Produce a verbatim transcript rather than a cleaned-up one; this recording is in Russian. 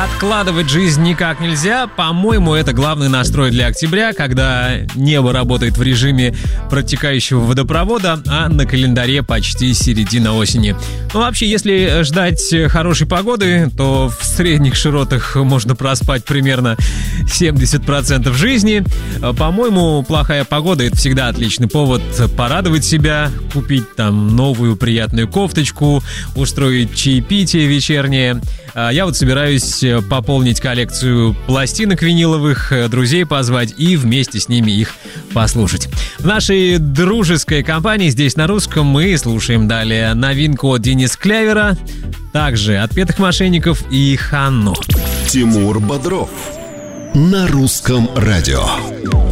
Откладывать жизнь никак нельзя. По-моему, это главный настрой для октября, когда небо работает в режиме протекающего водопровода, а на календаре почти середина осени. Ну, вообще, если ждать хорошей погоды, то в средних широтах можно проспать примерно семьдесят процентов жизни. По-моему, плохая погода — это всегда отличный повод порадовать себя, купить там новую приятную кофточку, устроить чаепитие вечернее. Я вот собираюсь пополнить коллекцию пластинок виниловых, друзей позвать и вместе с ними их послушать. В нашей дружеской компании здесь на русском мы слушаем далее новинку от Дениса Клявера, также «Отпетых мошенников» и «Ханну». Тимур Бодров на русском радио.